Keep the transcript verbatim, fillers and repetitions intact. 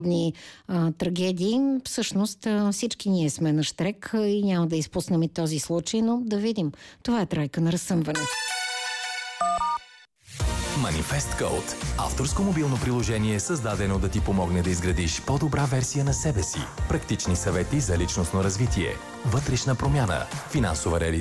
а, трагедии. Всъщност всички ние сме на щрек и няма да изпуснем и този случай, но да видим. Това е тройка на разсъмване. Манифест Код. Авторско мобилно приложение, създадено да ти помогне да изградиш по-добра версия на себе си. Практични съвети за личностно развитие, вътрешна промяна, финансова реализация